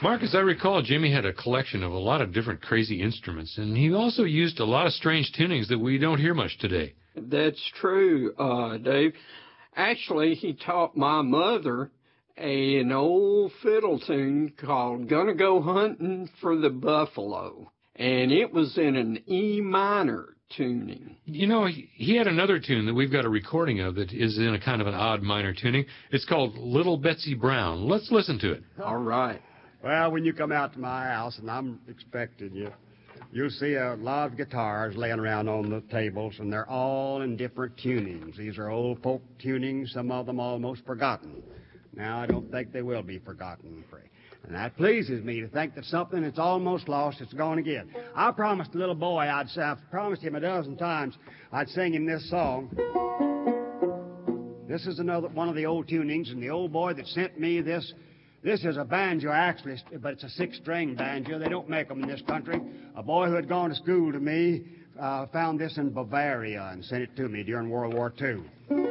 Mark, as I recall, Jimmy had a collection of a lot of different crazy instruments, and he also used a lot of strange tunings that we don't hear much today. That's true, Dave. Actually, he taught my mother an old fiddle tune called Gonna Go Hunting for the Buffalo, and it was in an E minor tuning. You know, he had another tune that we've got a recording of that is in a kind of an odd minor tuning. It's called Little Betsy Brown. Let's listen to it. All right. Well, when you come out to my house, and I'm expecting you, you'll see a lot of guitars laying around on the tables, and they're all in different tunings. These are old folk tunings, some of them almost forgotten. Now, I don't think they will be forgotten, Free. And that pleases me to think that something that's almost lost is gone again. I promised the little boy, I've promised him a dozen times, I'd sing him this song. This is another one of the old tunings, and the old boy that sent me this is a banjo, actually, but it's a six-string banjo. They don't make them in this country. A boy who had gone to school to me found this in Bavaria and sent it to me during World War II.